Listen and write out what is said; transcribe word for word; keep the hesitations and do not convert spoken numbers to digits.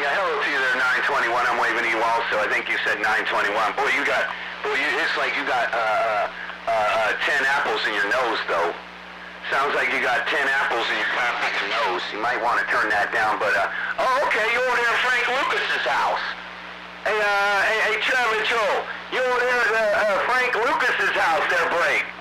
Yeah, hello to you there, nine twenty-one. I'm waving to you also. I think you said nine twenty-one. Boy, you got, boy, you, it's like you got uh, uh, uh, ten apples in your nose, though. Sounds like you got ten apples in your, in your nose. You might want to turn that down, but, uh, oh, okay, you're over there at Frank Lucas's house. Hey, uh, hey, hey, Trevor Joe, you're over there at uh, uh, Frank Lucas's house there, Blake.